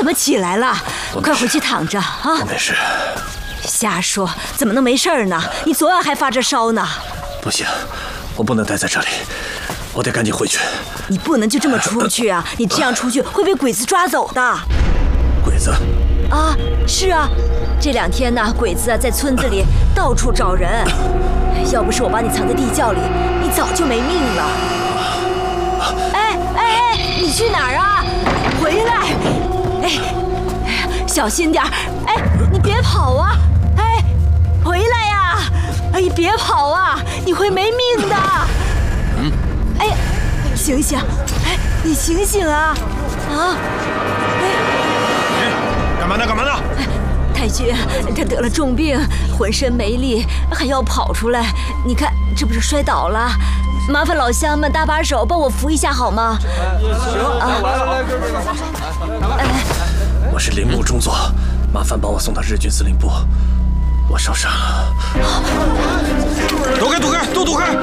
怎么起来了？快回去躺着啊！ 我没事。 瞎说，怎么能没事呢？你昨晚还发着烧呢。 不行，我不能待在这里，我得赶紧回去。 你不能就这么出去啊！你这样出去会被鬼子抓走的。 鬼子？ 啊，是啊，这2天呢，鬼子在村子里到处找人。要不是我把你藏在地窖里，你早就没命了。哎，你去哪儿啊？回来！哎，小心点儿！哎，你别跑啊！哎，回来呀！哎，别跑啊！你会没命的。哎，醒醒！哎，你醒醒啊！啊！ 干嘛呢？干嘛呢？ 太君，他得了重病，浑身没力，还要跑出来。你看，这不是摔倒了？麻烦老乡们搭把手，帮我扶一下好吗？ 行啊，来， 我是铃木中佐，麻烦帮我送到日军司令部。我受伤了。 躲开！都躲开！